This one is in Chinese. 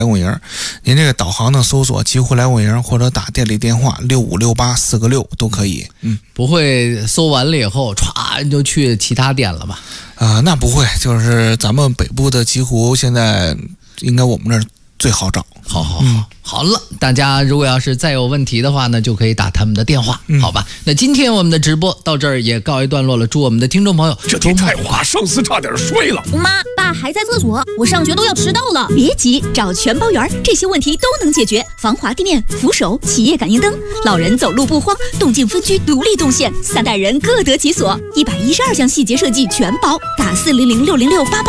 来过营，您这个导航呢搜索极狐来过营，或者打店里电话6568-4个6都可以。 不会搜完了以后歘就去其他店了吧？ 那不会，就是咱们北部的极狐现在应该我们这儿最好找。 好了，大家如果要是再有问题的话呢，就可以打他们的电话，好吧？那今天我们的直播到这儿也告一段落了，祝我们的听众朋友这题太滑，上司差点睡了。 妈，爸还在厕所，我上学都要迟到了。 别急，找全包园，这些问题都能解决。防滑地面、扶手、企业感应灯，老人走路不慌，动静分区独立动线，3代人各得其所，112项细节设计全包。打400-606-888